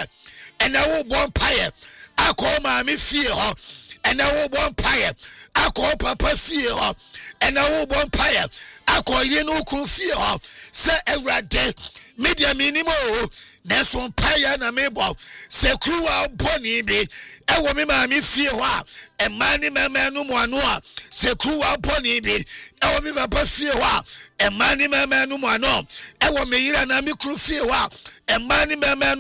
paye ene wo bon paye akọ maami fie ho ene wo bon paye akọ papa fie ho ene wo bon paye akọ ye no kru fie ho se Awurade media minimo neso paye na mebo se kruwa boni bi ewo me maami fie ho a emani memenu mo ano a se kruwa boni bi ewo me papa fie ho a emani memenu mo ano ewo me yira na me kru fie ho a emani memenu